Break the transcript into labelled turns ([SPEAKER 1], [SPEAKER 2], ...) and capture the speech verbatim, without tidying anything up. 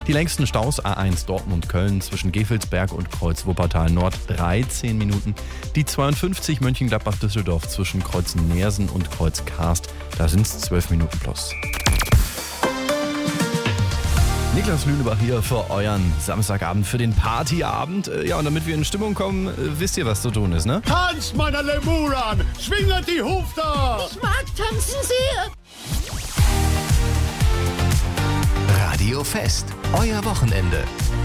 [SPEAKER 1] Die längsten Staus A eins Dortmund-Köln zwischen Gevelsberg und Kreuz Wuppertal Nord dreizehn Minuten. Die zweiundfünfzig Mönchengladbach-Düsseldorf zwischen Kreuz Neersen und Kreuz Karst, da sind es zwölf Minuten plus. Niklas Lünebach hier für euren Samstagabend, für den Partyabend. Ja, und damit wir in Stimmung kommen, wisst ihr, was zu tun ist, ne?
[SPEAKER 2] Tanzt, meine Lemuran! Schwinget die Hufter!
[SPEAKER 3] Ich mag tanzen sehr!
[SPEAKER 4] Radio Fest, euer Wochenende.